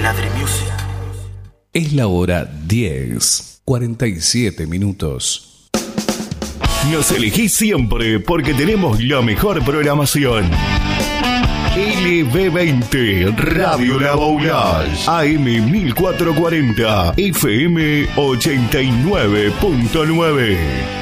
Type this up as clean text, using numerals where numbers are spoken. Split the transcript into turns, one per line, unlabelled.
Ladri Music.
Es la hora 10:47.
Nos elegís siempre porque tenemos la mejor programación. LB20 Radio La Boulage, AM 1440, FM 89.9.